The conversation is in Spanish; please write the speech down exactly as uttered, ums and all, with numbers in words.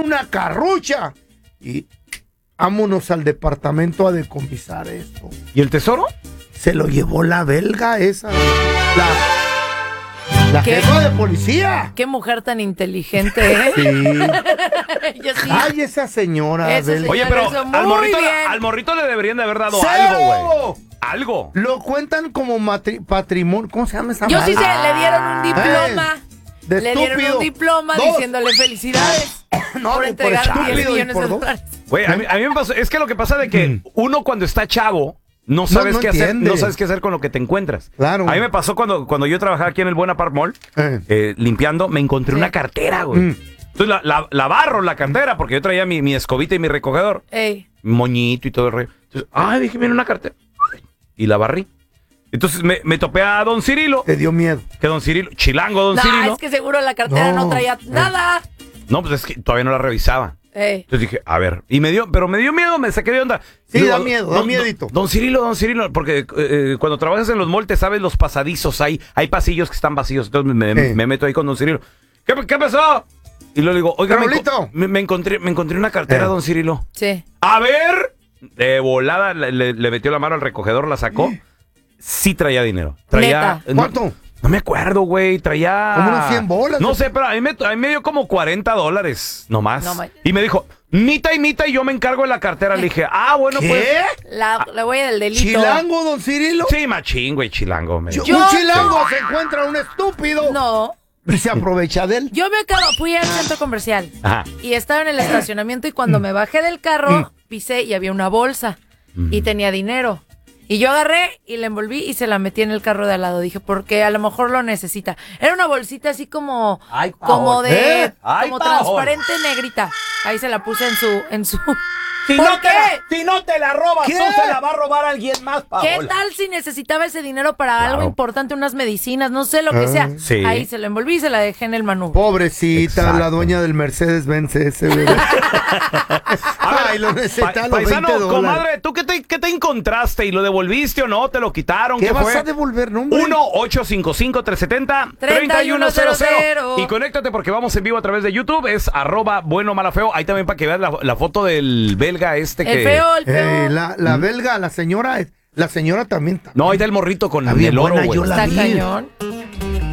una carrucha y vámonos al departamento a decomisar esto. ¿Y el tesoro? Se lo llevó la belga esa. La, la jefa de policía. Qué mujer tan inteligente, ¿eh? Sí. Yo sí. Ay, esa señora. Esa belga. Oye, pero Eso, muy al morrito, bien. al morrito le deberían de haber dado ¡Cero! algo, güey. Algo. Lo cuentan como matri- patrimonio. ¿Cómo se llama esa Yo sí madre? sé, le dieron un diploma. De le dieron estúpido. un diploma Dos. diciéndole felicidades No, por por entregar estúpido diez y millones por de dos. dólares. Güey, a mí, a mí me pasó. Es que lo que pasa de que uno cuando está chavo. No sabes no qué hacer, entiende. no sabes qué hacer con lo que te encuentras. Claro. A mí me pasó cuando, cuando yo trabajaba aquí en el Buena Park Mall, Eh. eh, limpiando, me encontré Sí. una cartera, güey. Mm. Entonces la, la, la barro la cartera, porque yo traía mi, mi escobita y mi recogedor, Ey. moñito y todo el rollo. Entonces, ay, dije, mira una cartera. Y la barrí. Entonces me, me topé a don Cirilo, Te dio miedo. que don Cirilo, chilango don No, Cirilo. es que seguro la cartera no, No. traía nada. No, pues es que todavía no la revisaba. Ey. Entonces dije, a ver, y me dio, pero me dio miedo, me saqué de onda. Sí, Y da miedo, da don- miedito. Don, don Cirilo, don Cirilo, porque eh, eh, cuando trabajas en los malls, te sabes los pasadizos, hay, hay pasillos que están vacíos, entonces me, Sí. me meto ahí con don Cirilo. ¿Qué, qué pasó? Y luego le digo, oiga, me, Raulito. enco- me, me encontré, me encontré una cartera, Eh. don Cirilo. Sí. A ver, de volada le, le- le metió la mano al recogedor, la sacó. Sí traía dinero. Traía. Neta. no- ¿Cuánto? No me acuerdo, güey. Traía. Como unos cien bolas. No sé, pero a mí, me, a mí me dio como cuarenta dólares nomás. No, ma- y me dijo, mita y mita y yo me encargo de la cartera. Le dije, ah, bueno, ¿Qué? pues. La, la huella del delito. ¿Chilango, don Cirilo? Sí, machín, güey, chilango. Me Yo- dijo. un chilango se encuentra un estúpido. No. Y se aprovecha de él. Yo me acabo, fui al centro comercial Ajá. y estaba en el estacionamiento y cuando me bajé del carro pisé y había una bolsa y tenía dinero. Y yo agarré y la envolví y se la metí en el carro de al lado. Dije, porque a lo mejor lo necesita. Era una bolsita así como, Ay, como pajón. de, ¿Eh? Ay, como pajón. transparente negrita. Ahí se la puse en su, en su. Si ¿Por no te qué? la- si no te la robas, ¿Qué? tú se la va a robar a alguien más, Paola. ¿Qué tal si necesitaba ese dinero para Claro. algo importante, unas medicinas, no sé lo que Ah. sea? Sí. Ahí se la envolví y se la dejé en el manubrio. Pobrecita, Exacto. la dueña del Mercedes-Benz ese, bebé. Ay, lo necesita Pa- los paisano, veinte dólares. comadre, ¿tú qué te, qué te encontraste? ¿Y lo devolviste o no? ¿Te lo quitaron? ¿Qué, ¿Qué, vas fue? a devolver, no, hombre? uno ocho cinco cinco, tres siete cero, tres uno cero cero. Y conéctate porque vamos en vivo a través de YouTube. Es arroba bueno mala feo. Ahí también para que veas la, la foto del belga este que... El feo, el feo. Eh, la, la belga, la señora, la señora también está. No, ahí está el morrito con Está bien el oro, buena, güey. yo la Está vi. cañón.